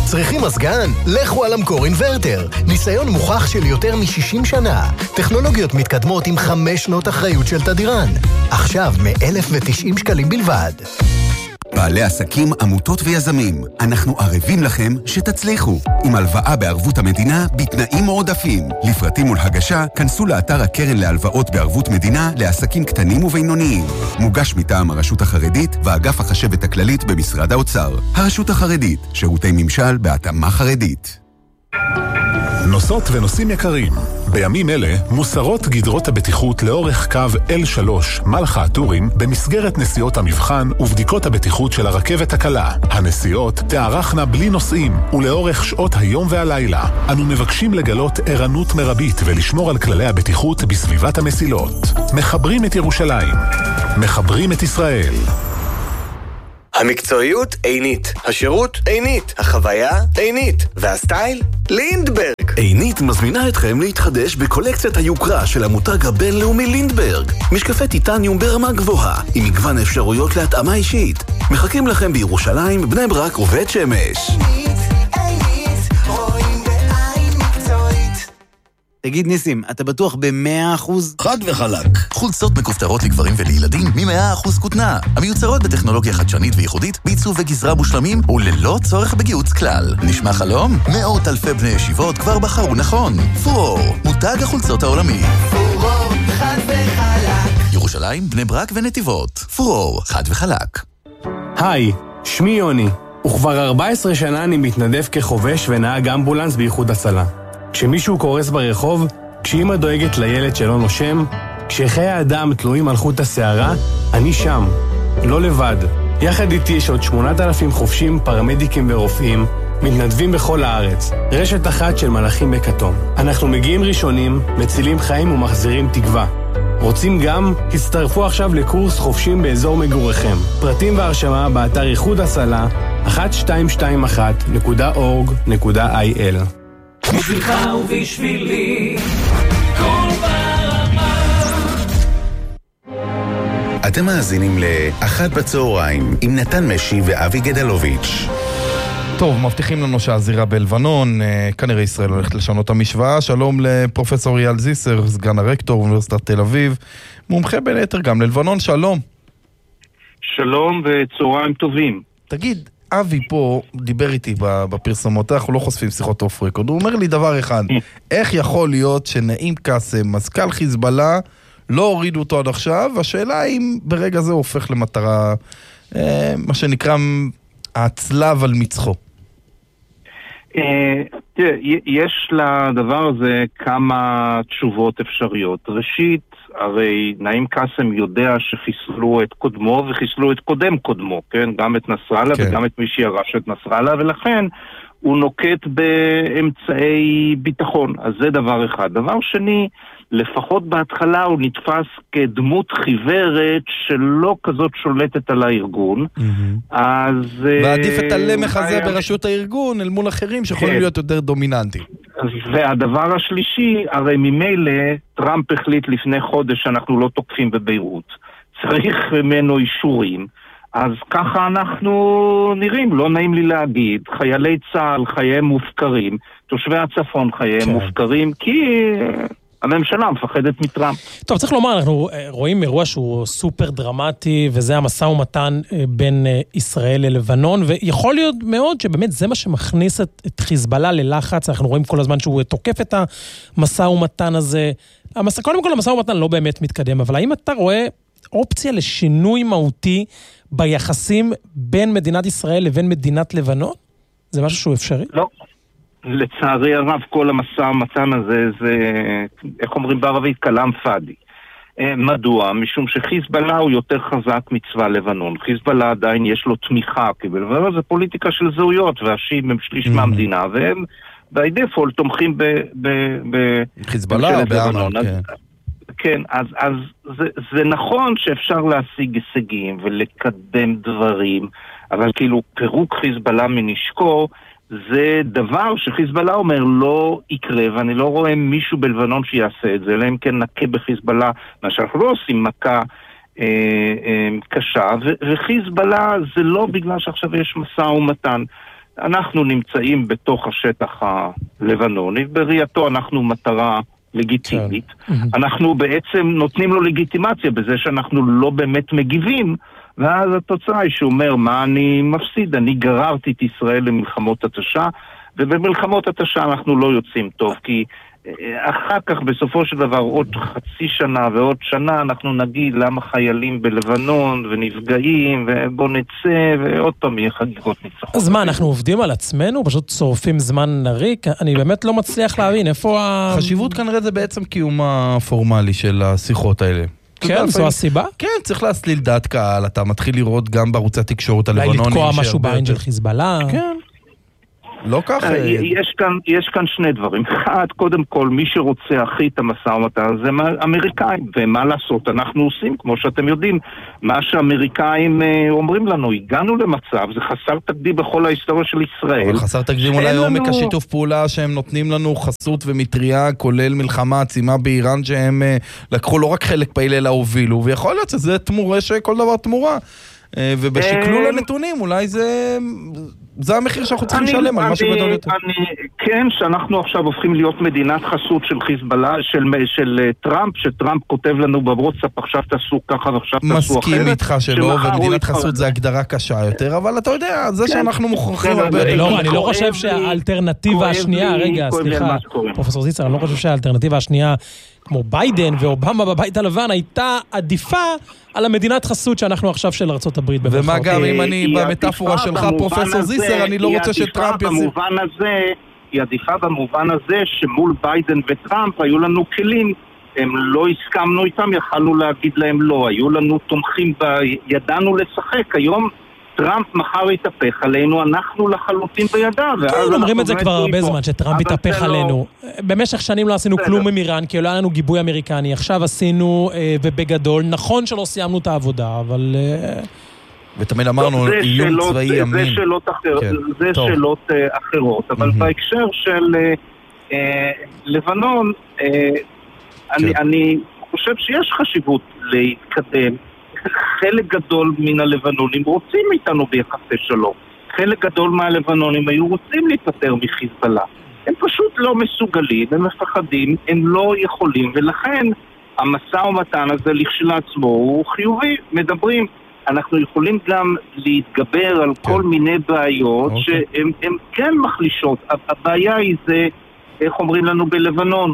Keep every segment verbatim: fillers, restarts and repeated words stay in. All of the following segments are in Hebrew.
צריכים מזגן? לכו על המקור אינברטר. ניסיון מוכח של יותר מ-שישים שנה. טכנולוגיות מתקדמות עם חמש שנות אחריות של תדירן. עכשיו מ-אלף ותשעים שקלים בלבד. בעלי עסקים, עמותות ויזמים, אנחנו ערבים לכם שתצליחו. עם הלוואה בערבות המדינה בתנאים מועדפים. לפרטים ולהגשה, כנסו לאתר הקרן להלוואות בערבות מדינה לעסקים קטנים ובינוניים. מוגש מטעם הרשות החרדית ואגף החשבת הכללית במשרד האוצר. הרשות החרדית, שירותי ממשל בהתאמה חרדית. נוסעות ונוסעים יקרים, בימים אלה מוסרות גדרות הבטיחות לאורך קו אל שלוש מלחה הטורים במסגרת נסיעות המבחן ובדיקות הבטיחות של הרכבת הקלה. הנסיעות תארכנה בלי נוסעים ולאורך שעות היום והלילה. אנו מבקשים לגלות ערנות מרבית ולשמור על כללי הבטיחות בסביבת המסילות. מחברים את ירושלים, מחברים את ישראל. המקצועיות עינית, השירות עינית, החוויה עינית, והסטייל לינדברג. עינית מזמינה אתכם להתחדש בקולקציית היוקרה של המותג הבינלאומי לינדברג. משקפי טיטניום ברמה גבוהה, עם מגוון אפשרויות להתאמה אישית. מחכים לכם בירושלים, בני ברק ובית שמש. תגיד ניסים, אתה בטוח ב-מאה אחוז? חד וחלק. חולצות מכופתרות לגברים ולילדים מ-מאה אחוז כותנה. המיוצרות בטכנולוגיה חדשנית וייחודית, בעיצוב וגזרה מושלמים וללא צורך בגיוץ כלל. נשמע חלום? מאות אלפי בני ישיבות כבר בחרו נכון. פורור, מותג החולצות העולמי. פורור, חד וחלק. ירושלים, בני ברק ונתיבות. פורור, חד וחלק. היי, שמי יוני, וכבר ארבע עשרה שנה אני מתנדב כחובש ונהג אמבולנס באיחוד הצלה. כשמישהו קורס ברחוב, כשאמא דואגת לילד שלא נושם, כשחיי האדם תלויים על חוט השערה, אני שם, לא לבד. יחד איתי יש עוד שמונת אלפים חובשים, פרמדיקים ורופאים, מתנדבים בכל הארץ. רשת אחת של מלאכים בכתום. אנחנו מגיעים ראשונים, מצילים חיים ומחזירים תקווה. רוצים גם? הצטרפו עכשיו לקורס חובשים באזור מגוריכם. פרטים והרשמה באתר איחוד הצלה אחת שתיים שתיים אחת נקודה אורג נקודה איי אל. בשבילך ובשבילי כל ברמה. אתם מאזינים לאחת בצהריים עם נתן משי ואבי גדלוביץ'. טוב, מבטיחים לנו שהזירה בלבנון, כנראה ישראל הולכת לשנות את המשוואה. שלום לפרופסור אייל זיסר, סגן הרקטור באוניברסיטת תל אביב, מומחה בין היתר גם ללבנון. שלום. שלום וצהריים טובים. תגיד, אבי פה דיבר איתי בפרסומות, אנחנו לא חושפים שיחות אוף רקורד, הוא אומר לי דבר אחד, איך יכול להיות שנעים קאסם, מזכ"ל חיזבאללה, לא הורידו אותו עד עכשיו, והשאלה אם ברגע זה הוא הופך למטרה, אה, מה שנקרא הצלב על מצחו. אה, תראה, יש לדבר הזה כמה תשובות אפשריות. ראשית, הרי נעים קאסם יודע שחיסלו את קודמו וחיסלו את קודם קודמו, כן? גם את נסראללה כן. וגם את מי שירש את נסראללה, ולכן הוא נוקט באמצעי ביטחון. אז זה דבר אחד. דבר שני, לפחות בהתחלה הוא נתפס כדמות חיוורת שלא כזאת שולטת על הארגון. Mm-hmm. אז... ועדיף את הלמח הזה בראשות הארגון אל מול אחרים שיכולים כן. להיות יותר דומיננטיים. והדבר השלישי, הרי ממילא טראמפ החליט לפני חודש שאנחנו לא תוקפים בביירות. צריך ממנו אישורים. אז ככה אנחנו נראים, לא נעים לי להגיד, חיילי צה"ל חייהם מופקרים, תושבי הצפון חייהם כן. מופקרים, כי הממשלה מפחדת מטראמפ. טוב, צריך לומר, אנחנו רואים אירוע שהוא סופר דרמטי, וזה המשא ומתן בין ישראל ללבנון, ויכול להיות מאוד שבאמת זה מה שמכניס את, את חיזבאללה ללחץ, אנחנו רואים כל הזמן שהוא תוקף את המשא ומתן הזה. המסע, קודם כל המשא ומתן לא באמת מתקדם, אבל האם אתה רואה אופציה לשינוי מהותי ביחסים בין מדינת ישראל לבין מדינת לבנון? זה משהו שהוא אפשרי? לא. לצערי הרב כל המשא ומתן הזה זה, איך אומרים בערבית, כלאם פאדי. מדוע? משום שחיזבאללה הוא יותר חזק מצבא לבנון. חיזבאללה עדיין יש לו תמיכה, כי בלבנון זה פוליטיקה של זהויות, והשיעים הם שליש מהמדינה, והם by default תומכים בחיזבאללה או באמל, כן. כן, אז, אז זה, זה נכון שאפשר להשיג הישגים ולקדם דברים, אבל כאילו פירוק חיזבאללה מנשקו, זה דבר שחיזבאללה אומר לא יקרה, ואני לא רואה מישהו בלבנון שיעשה את זה, אלא אם כן נקה בחיזבאללה, מה שאנחנו לא עושים מכה אה, אה, קשה, ו- וחיזבאללה זה לא בגלל שעכשיו יש משא ומתן. אנחנו נמצאים בתוך השטח הלבנוני, בראייתו אנחנו מטרה לגיטימית. אנחנו בעצם נותנים לו לגיטימציה בזה שאנחנו לא באמת מגיבים, ואז התוצאה היא שהוא אומר, מה אני מפסיד? אני גררתי את ישראל למלחמות התשה, ובמלחמות התשה אנחנו לא יוצאים טוב, כי אחר כך בסופו של דבר עוד חצי שנה ועוד שנה אנחנו נגיד למה חיילים בלבנון ונפגעים ובוא נצא ועוד פעם יהיה חגיגות ניצחון. אז מה, אנחנו עובדים על עצמנו? פשוט צורפים זמן נריק? אני באמת לא מצליח להבין איפה ה... חשיבות כנראה זה בעצם קיום הפורמלי של השיחות האלה. כן, זו הסיבה? כן, צריך להסליל דעת קהל, אתה מתחיל לראות גם בערוצי התקשורת הלבנונים. אולי לתקוע משהו בעין של חיזבאללה? כן. לא ככה. יש כאן, יש כאן שני דברים. אחד, קודם כל, מי שרוצה הכי את המשא ומתן זה אמריקאים, ומה לעשות? אנחנו עושים, כמו שאתם יודעים, מה שאמריקאים אומרים לנו, הגענו למצב, זה חסר תקדים בכל ההיסטוריה של ישראל. אבל חסר תקדים אולי עומק השיתוף פעולה שהם נותנים לנו חסות ומטריה, כולל מלחמה עצימה באיראן, שהם לקחו לא רק חלק פעיל אלא הובילו, ויכול להיות שזה תמורה שכל דבר תמורה. ובשקלול הנתונים, אולי זה... זה המחיר שאנחנו צריכים לשלם על מה שגדול יותר. כן, שאנחנו עכשיו הופכים להיות מדינת חסות של חיזבאללה, של, של טראמפ, שטראמפ כותב לנו בוואטסאפ, עכשיו תעשו ככה ועכשיו תעשו אחרת. מסכים איתך שלא, ומדינת חסות זה הגדרה קשה יותר, אבל אתה יודע, זה שאנחנו מוכרחים הרבה יותר. לא, אני לא חושב שהאלטרנטיבה השנייה, רגע, סליחה, פרופסור זיצר, אני לא חושב שהאלטרנטיבה השנייה, כמו ביידן ואובמה בבית הלבן, הייתה עדיפה על המדינת חסות שאנחנו עכשיו של ארצות הברית. ומה גם אם אני במטאפורה שלך, פרופסור זיסר, אני לא רוצה שטראמפ יעשה. היא עדיפה במובן הזה שמול ביידן וטראמפ היו לנו כלים, הם לא הסכמנו איתם, יכלנו להגיד להם לא, היו לנו תומכים, ידענו לשחק, היום טראמפ מחר יתהפך עלינו, אנחנו לחלוטין בידה. כן, אומרים את זה כבר הרבה זמן, שטראמפ יתהפך עלינו. במשך שנים לא עשינו כלום עם איראן, כי לא היה לנו גיבוי אמריקני. עכשיו עשינו, ובגדול, נכון שלא סיימנו את העבודה, אבל... ותמיד אמרנו, איום צבאי אמין. זה שאלות אחרות, אבל בהקשר של לבנון, אני חושב שיש חשיבות להתקדם. חלק גדול מן הלבנונים רוצים איתנו ביחסי שלום. חלק גדול מהלבנונים היו רוצים להיפטר מחיזבאללה. הם פשוט לא מסוגלים, הם מפחדים, הם לא יכולים, ולכן המשא ומתן הזה לכשלעצמו הוא חיובי. מדברים, אנחנו יכולים גם להתגבר על כל מיני בעיות שהן כן מחלישות. הבעיה היא זה, איך אומרים לנו בלבנון,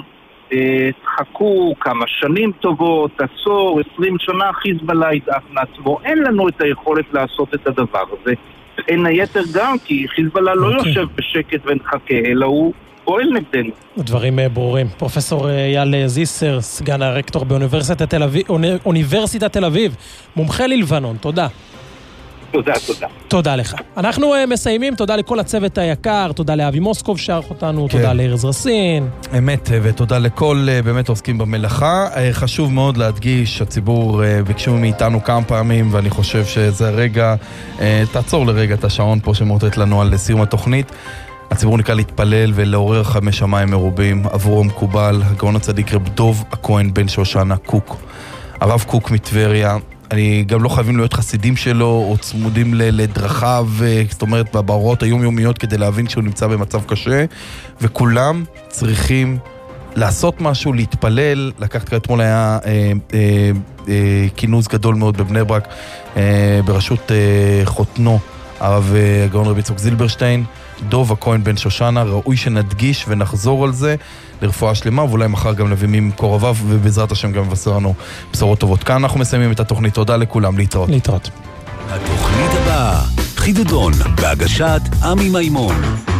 תחכו כמה שנים טובות, עשור, עשרים שנה, חיזבאללה ידעף מעצמו. אין לנו את היכולת לעשות את הדבר הזה. אין היתר גם, כי חיזבאללה לא יושב בשקט ונחכה, אלא הוא פועל נגדנו. דברים ברורים. פרופסור אייל זיסר, סגן הרקטור באוניברסיטת תל אביב, אוניברסיטת תל אביב, מומחה ללבנון. תודה. תודה, תודה. תודה לך. אנחנו uh, מסיימים, תודה לכל הצוות היקר, תודה לאבי מוסקוב שערך אותנו, כן. תודה לארז רסין. אמת, ותודה לכל uh, באמת עוסקים במלאכה. Uh, חשוב מאוד להדגיש, הציבור uh, ביקשו מאיתנו כמה פעמים, ואני חושב שזה רגע, uh, תעצור לרגע את השעון פה שמורטט לנו על סיום התוכנית. הציבור נקרא להתפלל ולעורר חמש שמיים מרובים, עבורו מקובל, הגאון הצדיק רב דוב הכהן בן שושנה קוק. הרב קוק מטבריה, אני גם לא חייבים להיות חסידים שלו או צמודים לדרכיו, זאת אומרת בהוראות היומיומיות כדי להבין שהוא נמצא במצב קשה, וכולם צריכים לעשות משהו, להתפלל. לקחת אתמול היה אה, אה, אה, כינוס גדול מאוד בבני ברק אה, בראשות אה, חותנו הרב אה, הגאון רבי יצחק זילברשטיין, דוב הכהן בן שושנה. ראוי שנדגיש ונחזור על זה לרפואה שלמה, ואולי מחר גם נביא ממקורביו, ובעזרת השם גם מבשר לנו בשורות טובות. כאן אנחנו מסיימים את התוכנית. תודה לכולם, להתראות. להתראות. התוכנית הבאה, חידדון, בהגשת עמי מימון.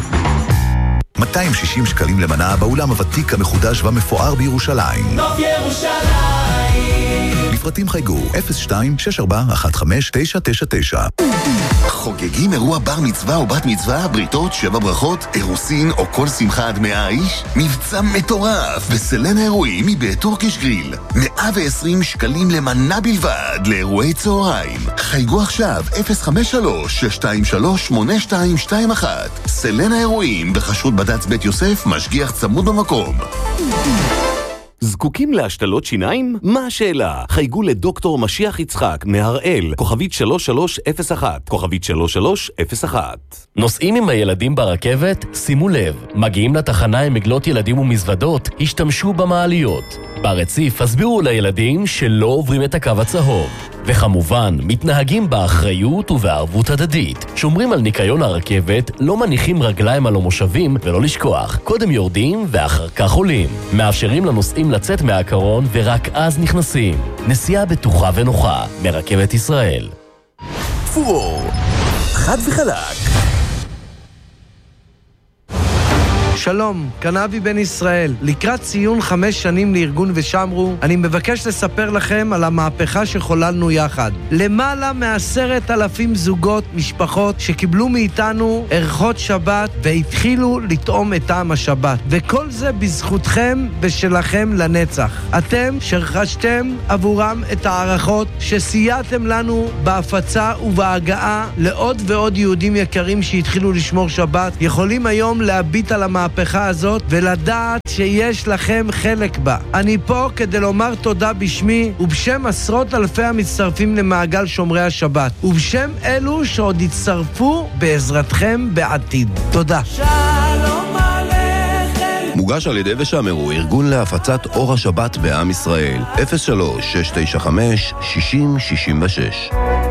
מאתיים ושישים שקלים למנה באולם הוותיק המחודש והמפואר בירושלים. נוף ירושלים. לפרטים חייגו אפס שתיים שש ארבע אחת חמש תשע תשע תשע. חוגגים אירוע בר מצווה או בת מצווה, בריתות, שבע ברכות, אירוסין או כל שמחה עד מאה איש? מבצע מטורף בסלן האירועים מבית טורקיש גריל. מאה ועשרים שקלים למנה בלבד לאירועי צהריים. חייגו עכשיו אפס חמש שלוש שש שתיים שלוש שמונה שתיים שתיים אחת. סלן האירועים בחשות בד"ץ בית יוסף, משגיח צמוד במקום. זקוקים להשתלות שיניים? מה השאלה? חייגו לדוקטור משיח יצחק מהראל, כוכבית שלוש שלוש אפס אחת, כוכבית שלוש שלוש אפס אחת. נוסעים עם הילדים ברכבת? שימו לב, מגיעים לתחנה עם מגלות ילדים ומזוודות, השתמשו במעליות. ברציף הסבירו לילדים שלא עוברים את הקו הצהוב. וכמובן, מתנהגים באחריות ובערבות הדדית. שומרים על ניקיון הרכבת, לא מניחים רגליים על המושבים ולא לשכוח. קודם יורדים ואחר כך עולים. מאפשרים לנוסעים לצאת מהקרון ורק אז נכנסים. נסיעה בטוחה ונוחה מרכבת ישראל. פור, חד וחלק. שלום, קנאבי בן ישראל. לקראת ציון חמש שנים לארגון ושמרו, אני מבקש לספר לכם על המהפכה שחוללנו יחד. למעלה מעשרת אלפים זוגות, משפחות, שקיבלו מאיתנו ערכות שבת והתחילו לטעום את טעם השבת. וכל זה בזכותכם ושלכם לנצח. אתם שרכשתם עבורם את הערכות שסייעתם לנו בהפצה ובהגעה לעוד ועוד יהודים יקרים שהתחילו לשמור שבת, יכולים היום להביט על המהפכה המהפכה הזאת ולדעת שיש לכם חלק בה. אני פה כדי לומר תודה בשמי ובשם עשרות אלפי המצטרפים למעגל שומרי השבת ובשם אלו שעוד יצטרפו בעזרתכם בעתיד. תודה. שלום עליכם. מוגש על ידי ושמרו, ארגון להפצת אור השבת בעם ישראל. אפס שלוש שש תשע חמש שישים שישים ושש.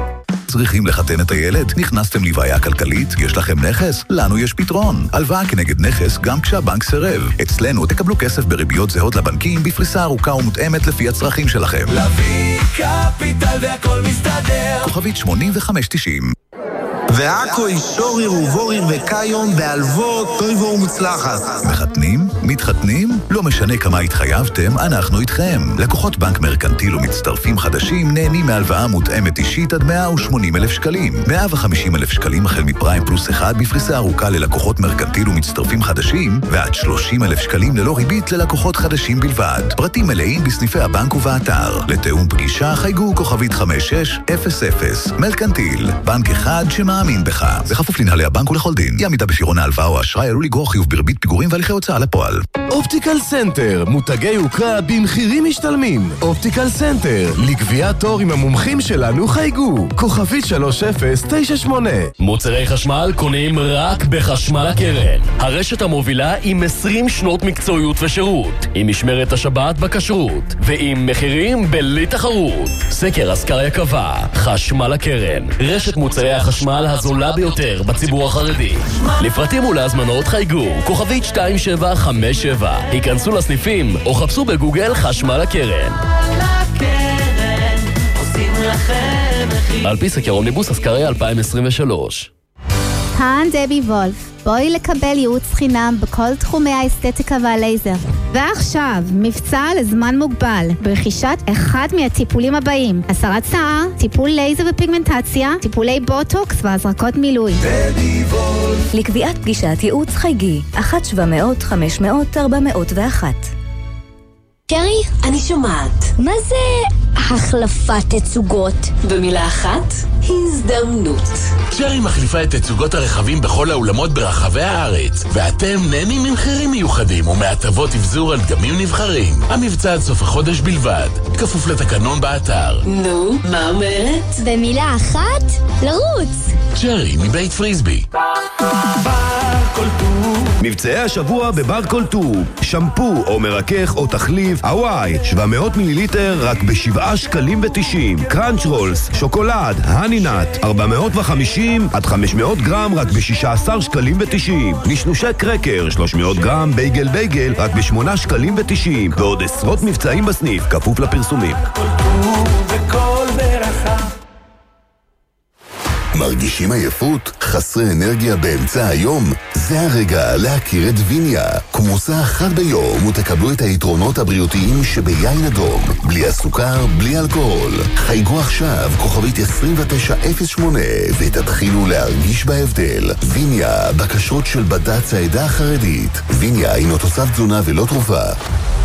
צריכים לחתן את הילד? נכנסתם לבעיה כלכלית? יש לכם נכס? לנו יש פתרון. הלוואה כנגד נכס גם כשהבנק סירב. אצלנו תקבלו כסף בריביות זהות לבנקים בפריסה ארוכה ומותאמת לפי הצרכים שלכם. לוי קפיטל והכל מסתדר. כוכבית שמונים וחמש תשעים. ועכו אישוריר ובוריר וקיום בהלוות טויבו ומוצלחת. מחתנים? מתחתנים? לא משנה כמה התחייבתם, אנחנו איתכם. לקוחות בנק מרקנטיל ומצטרפים חדשים נהנים מהלוואה מותאמת אישית עד מאה ושמונים אלף שקלים. מאה וחמישים אלף שקלים החל מפריים פלוס אחד בפריסה ארוכה ללקוחות מרקנטיל ומצטרפים חדשים, ועד שלושים אלף שקלים ללא ריבית ללקוחות חדשים בלבד. פרטים מלאים בסניפי הבנק ובאתר. לתאום פגישה חייגו כוכבית חמש שש אפס אפס. מרקנטיל, בנק אחד שמה מאמין בך. בכפוף לנהלי הבנק ולכל דין. אי עמידה בשיעורון ההלוואה או האשראי עלול לגרור חיוב בריבית פיגורים והליכי הוצאה לפועל. אופטיקל סנטר, מותגי יוקרה במחירים משתלמים. אופטיקל סנטר, לקביעת תור עם המומחים שלנו חייגו. כוכבית שלוש אפס תשע שמונה. מוצרי חשמל קונים רק בחשמל הקרן. הרשת המובילה עם עשרים שנות מקצועיות ושירות. עם משמרת השבת בכשרות. ועם מחירים בלי תחרות. סקר אסקריה קבע, חשמל הקרן. רשת מוצרי החשמל הזולה ביותר בציבור החרדי. לפרטים ולהזמנות חייגו, כוכבית שתיים שבע חמש שבע. היכנסו לסניפים או חפשו בגוגל חשמל הקרן. על פי סקר אומניבוס אסקריה אלפיים עשרים ושלוש. כאן דבי וולף. בואי לקבל ייעוץ חינם בכל תחומי האסתטיקה והלייזר. ועכשיו, מבצע לזמן מוגבל, ברכישת אחד מהטיפולים הבאים: הסרת שיער, טיפול לייזר ופיגמנטציה, טיפולי בוטוקס והזרקות מילוי. דבי וולף. לקביעת פגישת ייעוץ חייגי, אחת שבע מאות חמש מאות ארבע מאות ואחת. קרי, אני שומעת. מה זה החלפת תצוגות? במילה אחת, הזדמנות. קרי מחליפה את תצוגות הרכבים בכל האולמות ברחבי הארץ, ואתם נהנים ממחירים מיוחדים ומהטבות אבזור על דגמים נבחרים. המבצע עד סוף החודש בלבד, כפוף לתקנון באתר. נו, מה אומרת? במילה אחת, לרוץ. קרי מבית פריסבי. מבצעי השבוע בבר קולטור, שמפו או מרכך או תחליף הוואי, שבע מאות מיליליטר רק ב-שבעה שקלים ותשעים. קראנץ' רולס, שוקולד, הנינת, ארבע מאות וחמישים עד חמש מאות גרם רק ב-שישה עשר שקלים ותשעים. נשנושי קרקר, שלוש מאות גרם, בייגל בייגל רק ב-שמונה שקלים ותשעים. ועוד עשרות מבצעים בסניף, כפוף לפרסומים. מרגישים עייפות? חסרי אנרגיה באמצע היום? זה הרגע להכיר את ויניה. כמוסה אחת ביום ותקבלו את היתרונות הבריאותיים שביין אדום. בלי הסוכר, בלי אלכוהול. חייגו עכשיו כוכבית עשרים ותשע אפס שמונה ותתחילו להרגיש בהבדל. ויניה, בכשרות של בד"ץ העדה החרדית. ויניה הינו תוסף תזונה ולא תרופה.